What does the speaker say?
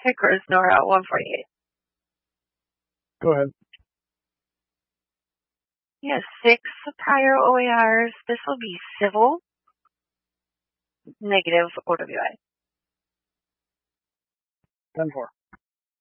Hickory Nora 148. Go ahead. He has 6 prior OARs. This will be civil. Negative OWI. 10-4.